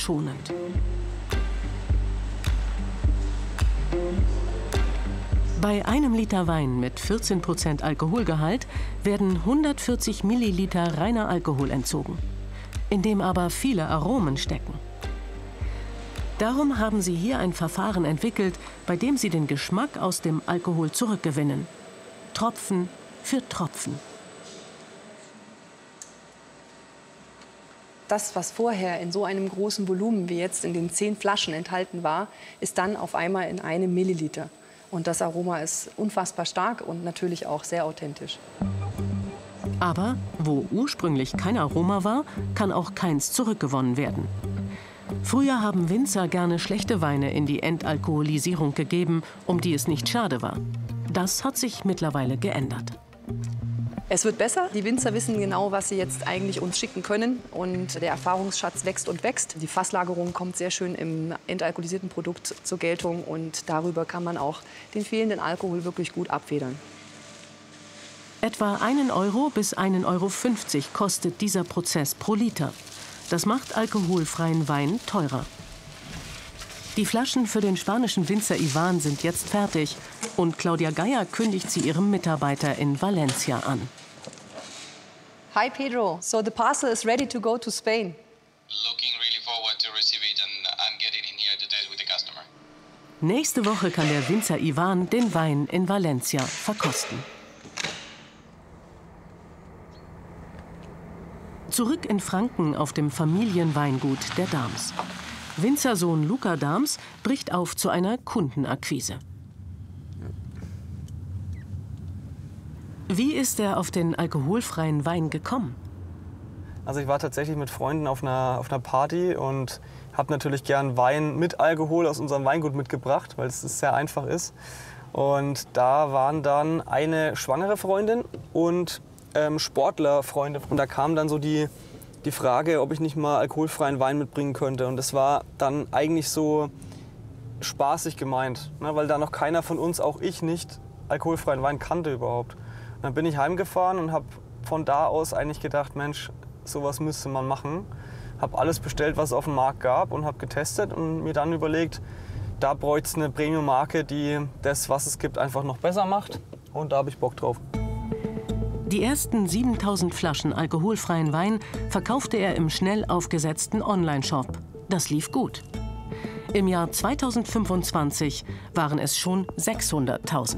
umweltschonend. Bei einem Liter Wein mit 14% Alkoholgehalt werden 140 Milliliter reiner Alkohol entzogen, in dem aber viele Aromen stecken. Darum haben sie hier ein Verfahren entwickelt, bei dem sie den Geschmack aus dem Alkohol zurückgewinnen. Tropfen für Tropfen. Das, was vorher in so einem großen Volumen wie jetzt in den 10 Flaschen enthalten war, ist dann auf einmal in einem Milliliter. Und das Aroma ist unfassbar stark und natürlich auch sehr authentisch. Aber wo ursprünglich kein Aroma war, kann auch keins zurückgewonnen werden. Früher haben Winzer gerne schlechte Weine in die Entalkoholisierung gegeben, um die es nicht schade war. Das hat sich mittlerweile geändert. Es wird besser. Die Winzer wissen genau, was sie jetzt eigentlich uns schicken können. Und der Erfahrungsschatz wächst und wächst. Die Fasslagerung kommt sehr schön im entalkoholisierten Produkt zur Geltung. Und darüber kann man auch den fehlenden Alkohol wirklich gut abfedern. Etwa 1 Euro bis 1,50 Euro kostet dieser Prozess pro Liter. Das macht alkoholfreien Wein teurer. Die Flaschen für den spanischen Winzer Ivan sind jetzt fertig und Claudia Geier kündigt sie ihrem Mitarbeiter in Valencia an. Hi Pedro, so the parcel is ready to go to Spain. Looking really forward to receive it and get it in here to test with the customer. Nächste Woche kann der Winzer Ivan den Wein in Valencia verkosten. Zurück in Franken auf dem Familienweingut der Dahms. Winzersohn Luca Dahms bricht auf zu einer Kundenakquise. Wie ist er auf den alkoholfreien Wein gekommen? Also ich war tatsächlich mit Freunden auf einer Party und habe natürlich gern Wein mit Alkohol aus unserem Weingut mitgebracht, weil es sehr einfach ist. Und da waren dann eine schwangere Freundin und Sportlerfreunde. Und da kam dann so die Frage, ob ich nicht mal alkoholfreien Wein mitbringen könnte. Und das war dann eigentlich so spaßig gemeint, ne? Weil da noch keiner von uns, auch ich nicht, alkoholfreien Wein kannte überhaupt. Und dann bin ich heimgefahren und habe von da aus eigentlich gedacht, Mensch, sowas müsste man machen. Habe alles bestellt, was es auf dem Markt gab und habe getestet und mir dann überlegt, da bräuchte es eine Premium-Marke, die das, was es gibt, einfach noch besser macht. Und da habe ich Bock drauf. Die ersten 7000 Flaschen alkoholfreien Wein verkaufte er im schnell aufgesetzten Online-Shop. Das lief gut. Im Jahr 2025 waren es schon 600.000.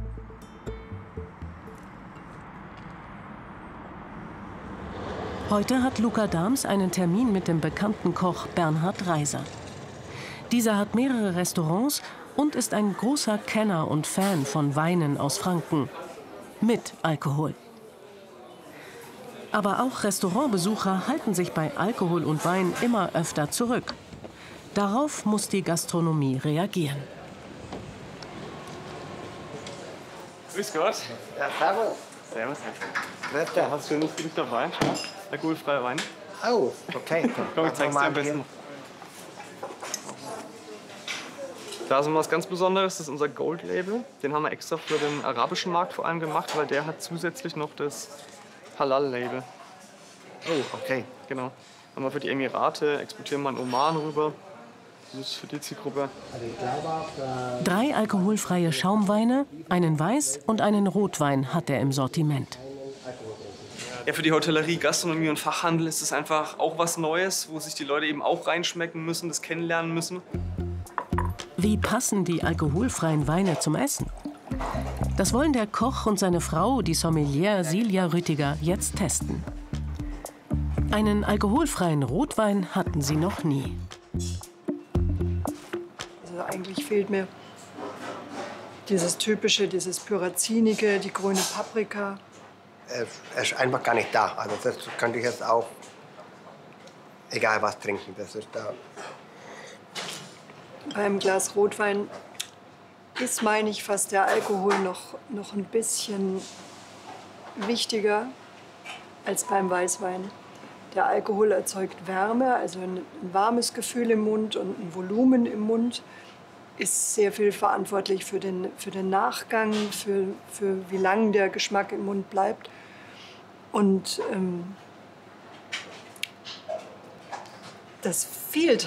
Heute hat Luca Dahms einen Termin mit dem bekannten Koch Bernhard Reiser. Dieser hat mehrere Restaurants und ist ein großer Kenner und Fan von Weinen aus Franken. Mit Alkohol. Aber auch Restaurantbesucher halten sich bei Alkohol und Wein immer öfter zurück. Darauf muss die Gastronomie reagieren. Grüß Gott. Ja, servus. Servus. Wetter. Hast du Schönes für dich dabei? Alkoholfreier Wein. Oh, okay. Komm, ich zeig's dir am besten. Da ist was ganz Besonderes, das ist unser Gold Label. Den haben wir extra für den arabischen Markt vor allem gemacht, weil der hat zusätzlich noch das Halal Label. Oh, okay. Genau. Haben wir für die Emirate, exportieren wir in Oman rüber. Das ist für die Zielgruppe. 3 alkoholfreie Schaumweine, einen Weiß- und einen Rotwein hat er im Sortiment. Ja, für die Hotellerie, Gastronomie und Fachhandel ist es einfach auch was Neues, wo sich die Leute eben auch reinschmecken müssen, das kennenlernen müssen. Wie passen die alkoholfreien Weine zum Essen? Das wollen der Koch und seine Frau, die Sommelier Silja Rüttiger, jetzt testen. Einen alkoholfreien Rotwein hatten sie noch nie. Also eigentlich fehlt mir dieses Typische, dieses Pyrazinige, die grüne Paprika. Es ist einfach gar nicht da. Also das könnte ich jetzt auch, egal was, trinken. Das ist da. Beim Glas Rotwein ist, meine ich, fast der Alkohol noch ein bisschen wichtiger als beim Weißwein. Der Alkohol erzeugt Wärme, also ein warmes Gefühl im Mund und ein Volumen im Mund. Ist sehr viel verantwortlich für den Nachgang, für wie lange der Geschmack im Mund bleibt. Und das fehlt